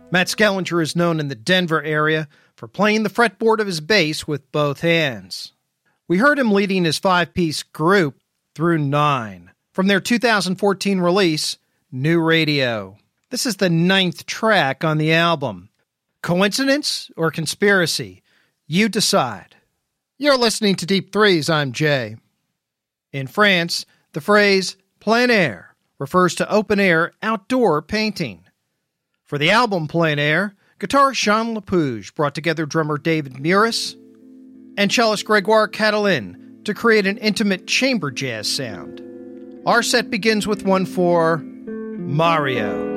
Matt Skellinger is known in the Denver area for playing the fretboard of his bass with both hands. We heard him leading his 5-piece group Through 9 from their 2014 release, New Radio. This is the 9th track on the album. Coincidence or conspiracy? You decide. You're listening to Deep Threes. I'm Jay. In France, the phrase plein air refers to open-air outdoor painting. For the album Plein Air, guitarist Jean Lapouge brought together drummer David Muris and cellist Grégoire Catalin to create an intimate chamber jazz sound. Our set begins with one for Mario.